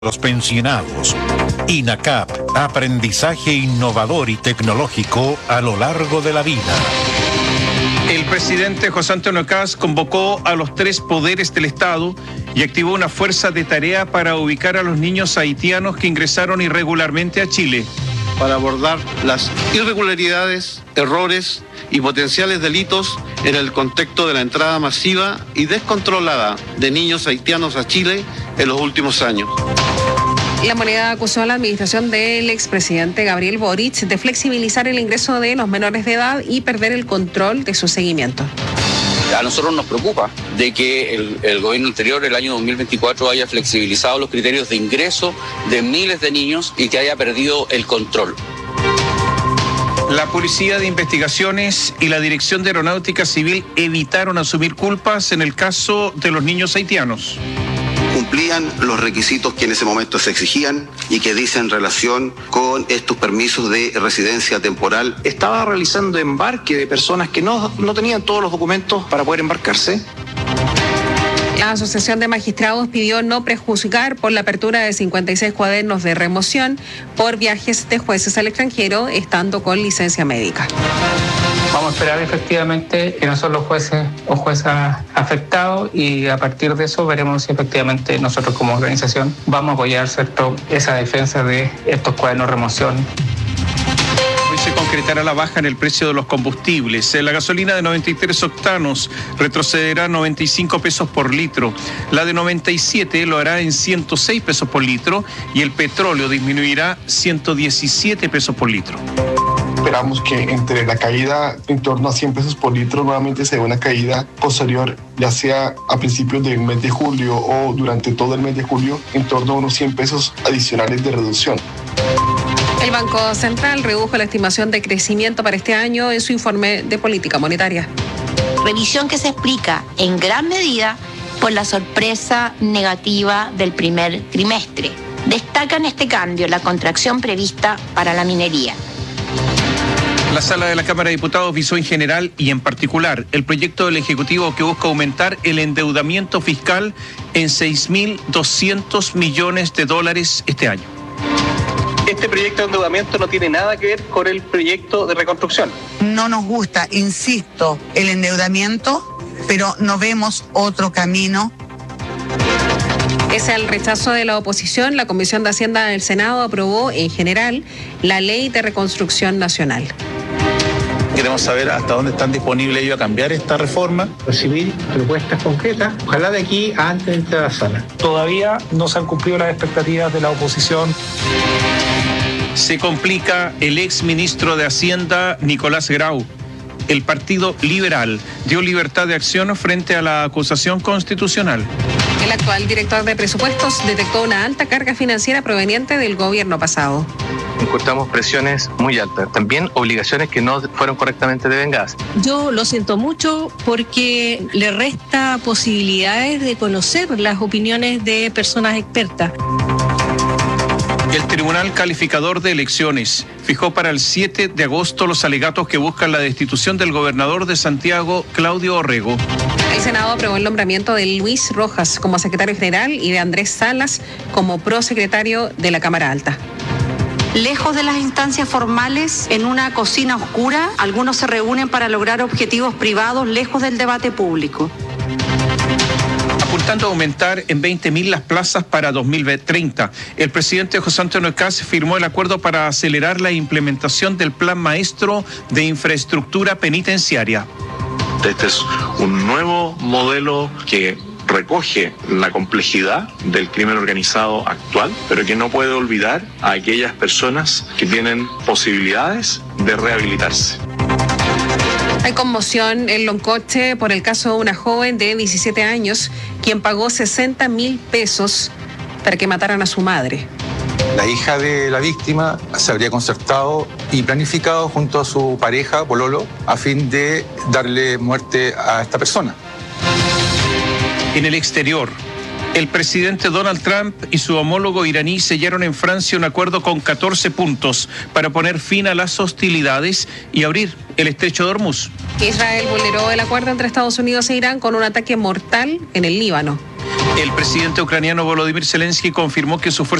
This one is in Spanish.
Los pensionados. INACAP, aprendizaje innovador y tecnológico a lo largo de la vida. El presidente José Antonio Kast convocó a los tres poderes del Estado y activó una fuerza de tarea para ubicar a los niños haitianos que ingresaron irregularmente a Chile. Para abordar las irregularidades, errores y potenciales delitos en el contexto de la entrada masiva y descontrolada de niños haitianos a Chile en los últimos años. La Moneda acusó a la administración del expresidente Gabriel Boric de flexibilizar el ingreso de los menores de edad y perder el control de su seguimiento. A nosotros nos preocupa de que el gobierno anterior, el año 2024, haya flexibilizado los criterios de ingreso de miles de niños y que haya perdido el control. La Policía de Investigaciones y la Dirección de Aeronáutica Civil evitaron asumir culpas en el caso de los niños haitianos. Cumplían los requisitos que en ese momento se exigían y que dicen relación con estos permisos de residencia temporal. Estaba realizando embarque de personas que no tenían todos los documentos para poder embarcarse. La Asociación de Magistrados pidió no prejuzgar por la apertura de 56 cuadernos de remoción por viajes de jueces al extranjero, estando con licencia médica. Vamos a esperar efectivamente que no son los jueces o juezas afectados y a partir de eso veremos si efectivamente nosotros como organización vamos a apoyar, ¿cierto?, esa defensa de estos cuadernos de remoción. Hoy se concretará la baja en el precio de los combustibles. La gasolina de 93 octanos retrocederá 95 pesos por litro. La de 97 lo hará en 106 pesos por litro y el petróleo disminuirá 117 pesos por litro. Esperamos que entre la caída en torno a 100 pesos por litro nuevamente se dé una caída posterior, ya sea a principios del mes de julio o durante todo el mes de julio, en torno a unos 100 pesos adicionales de reducción. El Banco Central redujo la estimación de crecimiento para este año en su informe de política monetaria. Revisión que se explica en gran medida por la sorpresa negativa del primer trimestre. Destaca en este cambio la contracción prevista para la minería. La Sala de la Cámara de Diputados visó en general y en particular el proyecto del Ejecutivo que busca aumentar el endeudamiento fiscal en 6.200 millones de dólares este año. Este proyecto de endeudamiento no tiene nada que ver con el proyecto de reconstrucción. No nos gusta, insisto, el endeudamiento, pero no vemos otro camino. Pese al rechazo de la oposición, la Comisión de Hacienda del Senado aprobó en general la Ley de Reconstrucción Nacional. Queremos saber hasta dónde están disponibles ellos a cambiar esta reforma. Recibir propuestas concretas, ojalá de aquí a antes de entrar a la sala. Todavía no se han cumplido las expectativas de la oposición. Se complica el ex ministro de Hacienda, Nicolás Grau. El Partido Liberal dio libertad de acción frente a la acusación constitucional. El actual director de presupuestos detectó una alta carga financiera proveniente del gobierno pasado. Encontramos presiones muy altas, también obligaciones que no fueron correctamente devengadas. Yo lo siento mucho porque le resta posibilidades de conocer las opiniones de personas expertas. El Tribunal Calificador de Elecciones fijó para el 7 de agosto los alegatos que buscan la destitución del gobernador de Santiago, Claudio Orrego. El Senado aprobó el nombramiento de Luis Rojas como secretario general y de Andrés Salas como prosecretario de la Cámara Alta. Lejos de las instancias formales, en una cocina oscura, algunos se reúnen para lograr objetivos privados lejos del debate público. Apuntando a aumentar en 20.000 las plazas para 2030, el presidente José Antonio Kast firmó el acuerdo para acelerar la implementación del Plan Maestro de Infraestructura Penitenciaria. Este es un nuevo modelo que recoge la complejidad del crimen organizado actual, pero que no puede olvidar a aquellas personas que tienen posibilidades de rehabilitarse. Hay conmoción en Loncoche por el caso de una joven de 17 años quien pagó 60.000 pesos para que mataran a su madre. La hija de la víctima se habría concertado y planificado junto a su pareja, pololo, a fin de darle muerte a esta persona. En el exterior, El presidente Donald Trump y su homólogo iraní sellaron en Francia un acuerdo con 14 puntos para poner fin a las hostilidades y abrir el estrecho de Hormuz. Israel vulneró el acuerdo entre Estados Unidos e Irán con un ataque mortal en el Líbano. El presidente ucraniano Volodymyr Zelensky confirmó que su fuerza